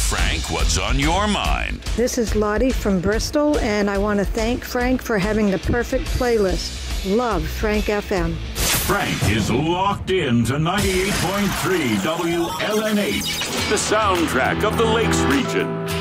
Frank what's on your mind. This is Lottie from Bristol, and I want to thank Frank for having the perfect playlist. Love Frank FM. Frank is locked in to 98.3 WLNH, the soundtrack of the Lakes region.